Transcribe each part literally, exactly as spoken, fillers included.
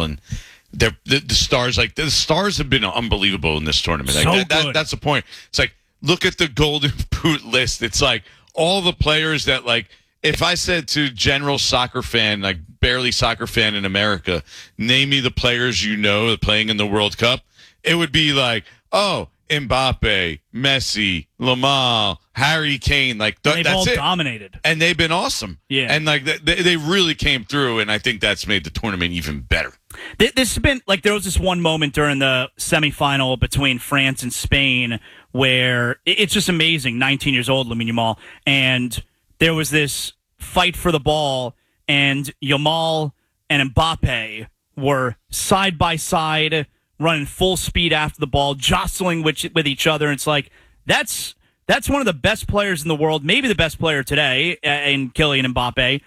and they're, the, the stars, like the stars have been unbelievable in this tournament. So like, that, good. That, that's the point. It's like, look at the Golden Boot list. It's like all the players that, like, if I said to general soccer fan, like barely soccer fan in America, name me the players you know that playing in the World Cup, it would be like, oh, Mbappe, Messi, Lamar, Harry Kane, like th- they've that's all it. dominated, and they've been awesome. Yeah, and like they, they really came through, and I think that's made the tournament even better. This has been like there was this one moment during the semifinal between France and Spain where it's just amazing. nineteen years old, Lamine Yamal, and there was this fight for the ball, and Yamal and Mbappe were side by side, running full speed after the ball, jostling with, with each other. And it's like, that's that's one of the best players in the world, maybe the best player today in Kylian Mbappe,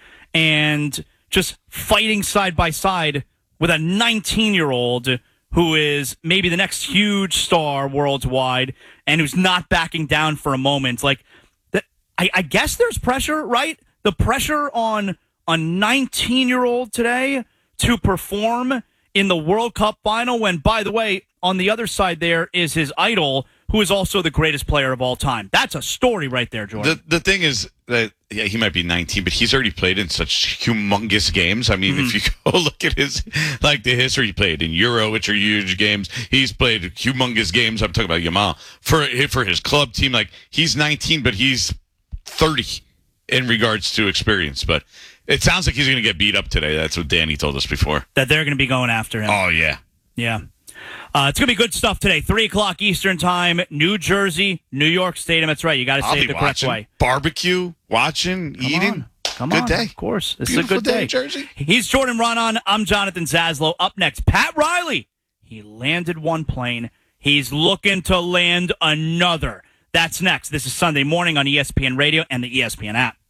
and just fighting side by side with a nineteen-year-old who is maybe the next huge star worldwide and who's not backing down for a moment. Like, that, I, I guess there's pressure, right? The pressure on a nineteen-year-old today to perform in the World Cup final when, by the way, on the other side there is his idol, who is also the greatest player of all time. That's a story right there, Jordan. The the thing is that, yeah, he might be nineteen, but he's already played in such humongous games. I mean, mm-hmm. if you go look at his, like the history, he played in Euro, which are huge games. He's played humongous games. I'm talking about Yamal. For, for his club team, like, he's nineteen, but he's thirty in regards to experience. But it sounds like he's going to get beat up today. That's what Danny told us before. That they're going to be going after him. Oh, yeah. Yeah. Uh, it's going to be good stuff today. three o'clock Eastern time, New Jersey, New York Stadium. That's right. You got to say it the correct way. Barbecue, watching, Come eating. On. Come good on. day. Of course. It's Beautiful a good day. day, Jersey. He's Jordan Ronan. I'm Jonathan Zaslow. Up next, Pat Riley. He landed one plane. He's looking to land another. That's next. This is Sunday morning on E S P N Radio and the E S P N app.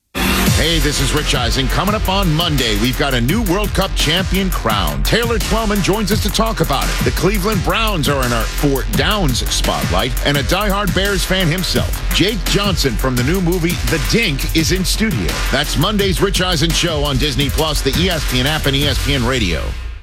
Hey, this is Rich Eisen. Coming up on Monday, we've got a new World Cup champion crowned. Taylor Twellman joins us to talk about it. The Cleveland Browns are in our Fort Downs spotlight, and a diehard Bears fan himself, Jake Johnson from the new movie The Dink, is in studio. That's Monday's Rich Eisen Show on Disney Plus, the E S P N app, and E S P N Radio.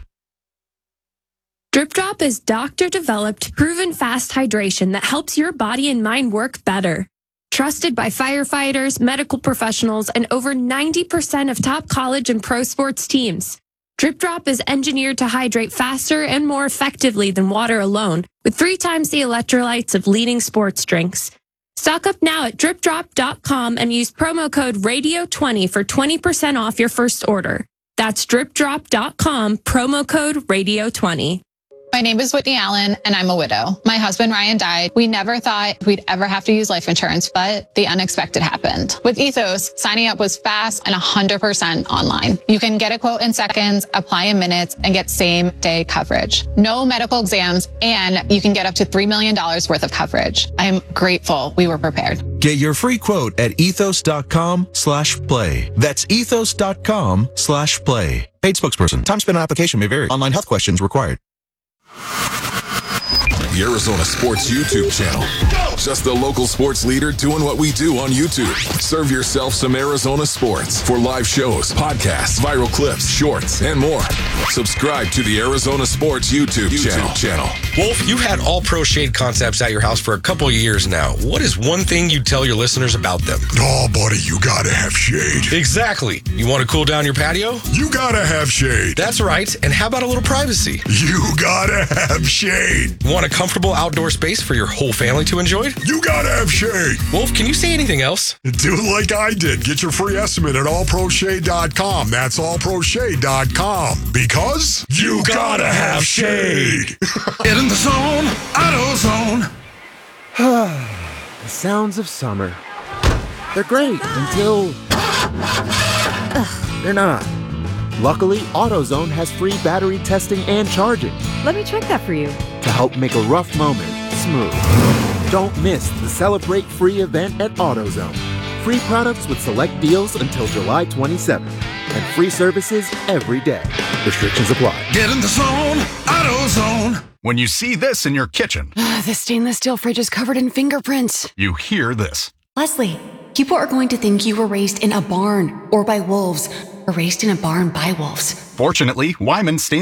Drip Drop is doctor-developed, proven fast hydration that helps your body and mind work better. Trusted by firefighters, medical professionals, and over ninety percent of top college and pro sports teams. Drip Drop is engineered to hydrate faster and more effectively than water alone, with three times the electrolytes of leading sports drinks. Stock up now at drip drop dot com and use promo code radio twenty for twenty percent off your first order. That's drip drop dot com, promo code radio twenty. My name is Whitney Allen, and I'm a widow. My husband, Ryan, died. We never thought we'd ever have to use life insurance, but the unexpected happened. With Ethos, signing up was fast and one hundred percent online. You can get a quote in seconds, apply in minutes, and get same-day coverage. No medical exams, and you can get up to three million dollars worth of coverage. I am grateful we were prepared. Get your free quote at ethos dot com slash play. That's ethos dot com slash play. Paid spokesperson. Time spent on application may vary. Online health questions required. The Arizona Sports YouTube channel. Just the local sports leader doing what we do on YouTube. Serve yourself some Arizona sports for live shows, podcasts, viral clips, shorts, and more. Subscribe to the Arizona Sports YouTube, YouTube channel. channel. Wolf, you've had All Pro Shade concepts at your house for a couple of years now. What is one thing you tell your listeners about them? Oh, buddy, you gotta have shade. Exactly. You want to cool down your patio? You gotta have shade. That's right. And how about a little privacy? You gotta have shade. Want a comfortable outdoor space for your whole family to enjoy? You gotta have shade. Wolf, can you say anything else? Do it like I did. Get your free estimate at all pro shade dot com. That's all pro shade dot com. Because you, you gotta, gotta have shade. Get in the zone, auto zone. The sounds of summer. They're great until they're not. Luckily, AutoZone has free battery testing and charging. Let me check that for you. To help make a rough moment smooth. Don't miss the Celebrate Free event at AutoZone. Free products with select deals until July twenty-seventh. And free services every day. Restrictions apply. Get in the zone, AutoZone. When you see this in your kitchen. The stainless steel fridge is covered in fingerprints. You hear this. Leslie, people are going to think you were raised in a barn or by wolves. Or raised in a barn by wolves. Fortunately, Wyman stainless